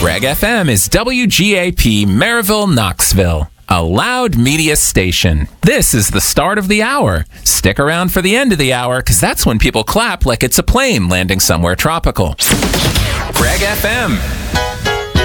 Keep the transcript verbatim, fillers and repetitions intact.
Greg F M is W G A P Maryville, Knoxville, a loud media station. This is the start of the hour. Stick around for the end of the hour, because that's when people clap like it's a plane landing somewhere tropical. Greg F M.